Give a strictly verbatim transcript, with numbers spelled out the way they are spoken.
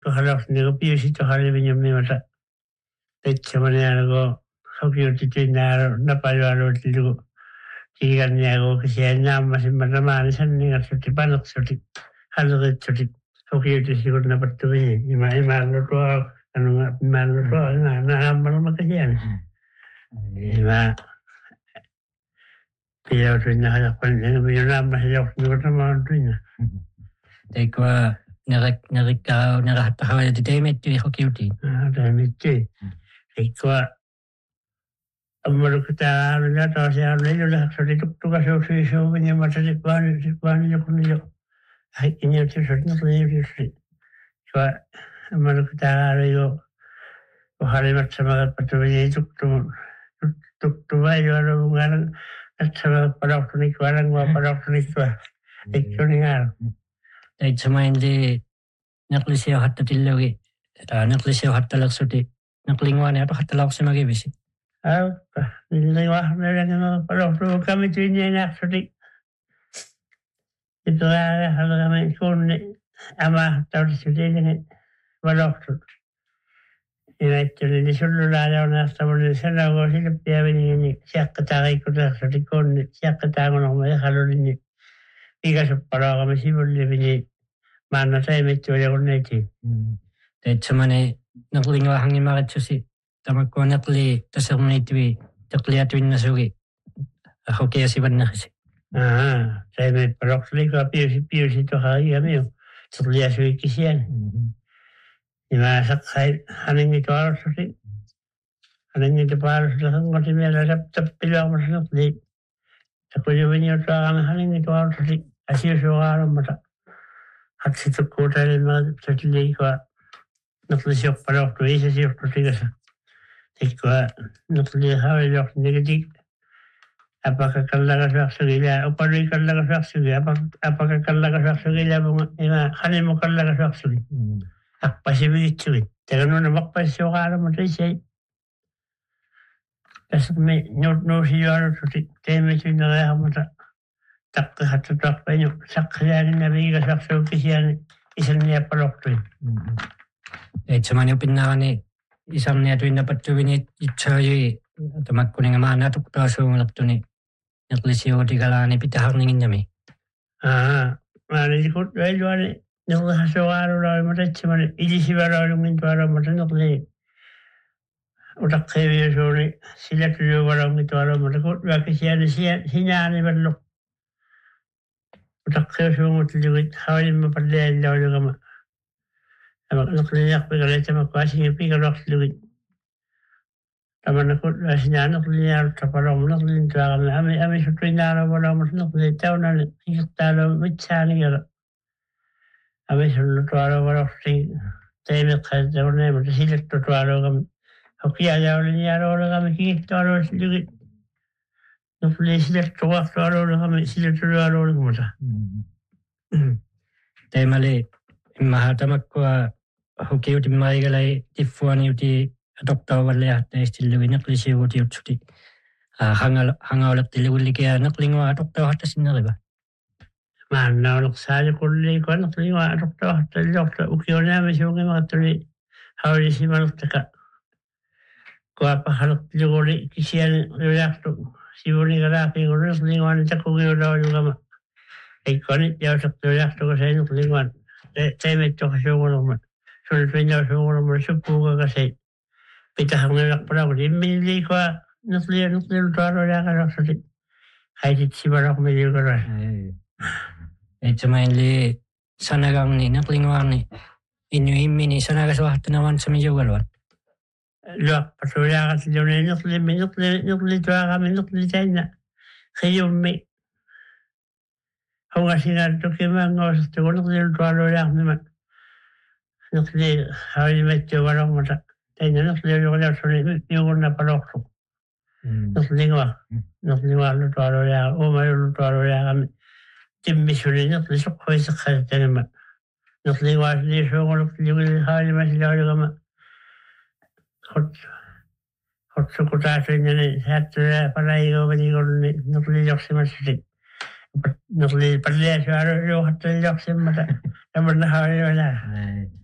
halos ni piusi to halivin mi mata. Techamane algo hokiuti tinaro napayalo tilu. Tigan niago kasi nama si manamani san ni ngasuti panak suti halos suti hokiuti sigur na patuwi ima ima lo to anu ima lo to na na mana makasian. Ima Pia tu na hanya pan yang biar masih jauh ni kata mana tu ni. Tekwa narak narik kau narak tahu ada demet tu hokiuti. Ah, demet tu. Tekwa Amar kita ada tahu saya ni juga sudah tu tu kasih usi usi punya macam ni pan ni pan ni pun ni. Hai ini tu sudah ni pun ni sudah. So amar kita ada yo hari macam mana patuhi tu tu tu tu bayu ada bukan अच्छा पराठा नहीं खाना हुआ पराठा नहीं खाया एक क्यों नहीं यार एक समय ले नकली से हट्टा तिल्लोगे नकली से हट्टा लग सोते नकली वाने तो हट्टा लग से मगे बिसे अब नकली वाह मेरे ने पराठा कमी चीज़ नहीं ना सोते itu ada hal kami kone ama tahu sote ni paratha Ini jadi di seluruh daerah orang Asam di sana gua sih lebih apa ni siap ketahui kita seperti kon siap ketahui orang mana kalau ni tiga separa kami sih boleh begini mana saya mencuri orang itu. Jadi cuma ni nak lingwa hangi marat cuci, tapi kau nak li terserah itu tak lihat tu nasuki, aku kaya sih benar sih. Ah, saya met perok sih kau pius pius itu hari kami terlihat sih kisian. Ima sakhay haning ito araw susi. Haning ito para sa lakang kasi may lalap tapilang masanok di. Sa kuyuwin niyo sa kami haning ito araw susi. Asiyo sa araw mata. At sito ko tayo mga satili ko. Naklisiyok para ako isa siyo susi kasi. Tiko naklisiyok yok negatik. Apakah kalaga sa gila. Upari kalaga sa gila. Apakah kalaga sa gila. Ima haning mo kalaga sa gila. Apa sih begitu? Jangan nak apa sih orang macam saya. Esok nyot nyot siapa tu teme tu nak apa tak tak hatu tak banyak sakhian nabi kasar so kisian isan ni apa loktu. Eh cuma ni pinna ni isan ni tu inda patu ni ichai temak kuning mana tu tak so loktu ni nak lisio di kalangan ni pitah ni ngami. Ah, mana ikut jual ni. Nung hasawaru raw mata cuma ini sih baru mungkin baru mata nak le. Udah kaya sore sila tu baru mungkin baru mata kau dua kesian kesian siapa ni baru. Udah kaya sore mata juga hari ni pada dah juga mah. Abang nak le nak pergi cuma kuasi pergi kalau juga. Tapi nak kau siapa nak le nak terparu nak le tu agam kami kami sudah nara baru mata nak le tahu nak kita lalu macam ni kalau. Habis itu tuaro baru sih, temu kerja orang ni mesti silat tuaro kami. Hoki aja orang ni orang kami kini tuaro sedikit. Nufli silat tuaro tuaro kami silat tuaro orang macam. Temu le mahatamak ko hoki uti mai galai tifuani uti doktor wale hati istilah ini klise uti uti. Hangal hangal ulat tilu lagi anak lingwa doktor hati sini leba. Mana orang saya kulit kan kelima doktor doktor ukiornya masih mungkin materi hari si malu tak. Kau apa hal juga kisian reaksi si buni kerana pengurus lingkungan tak kau kira juga mah. Ikon jauh sektor reaksi kau saya lingkungan. Saya itu kasih orang mah. Soalnya punya orang mah suku kasih. Kita hamil pada kau ini kau nuklir nuklir tuaro yang kalau sedih. Hai si barak milih kerana. Eh cuma ini sana gang ni nak lingkungan ni inu ini ni sana kas waktu nawan semi juga luar. Luar pasalnya kas jauh ni nak li nak li nak li tu agam nak li cina kayum mi. Hawa sinar tu kemana ngos tu nak li tu alo yang ni mak nak li hari macam orang macam cina nak li orang suri ni orang nak parok tu. Nak lingkungan nak lingkungan tu alo yang oh malu tu alo yang Tim misalnya nak lisuk kau sekarang ni mak nak lewat ni semua nak lewat hari masih jauh juga mak. Hot hot suku tasnya ni satu pada itu bagi kau ni nak lewat si masih nak lewat pada dia suara tu hot lewat si mak. Yang benar hari mana.